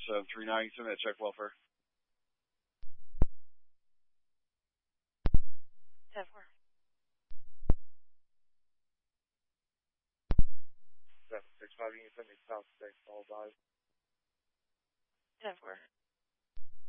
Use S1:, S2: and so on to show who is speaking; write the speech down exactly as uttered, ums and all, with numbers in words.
S1: seven three nine, send that check welfare.
S2: ten four.
S3: seven six five, you can send me South six, all dive.
S2: ten four.